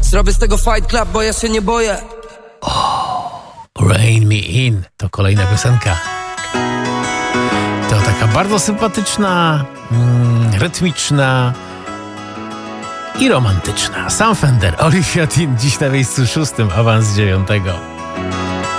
Zrobię z tego Fight Club, bo ja się nie boję. Rain Me In to kolejna piosenka. To taka bardzo sympatyczna, rytmiczna i romantyczna. Sam Fender, Olivia Dean, dziś na miejscu 6, awans 9.